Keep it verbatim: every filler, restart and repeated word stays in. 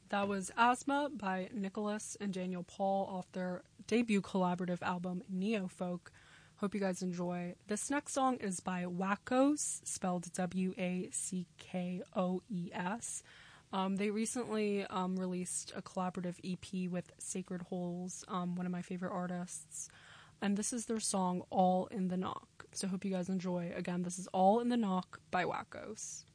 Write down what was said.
That was Asthma by Nicholas and Daniel Paul off their debut collaborative album Neofolk. Hope you guys enjoy. This next song is by Wackos, spelled W A C K O E S. Um, they recently um, released a collaborative E P with Sacred Holes, um, one of my favorite artists. And this is their song All in the Knock. So hope you guys enjoy. Again, this is All in the Knock by Wackos.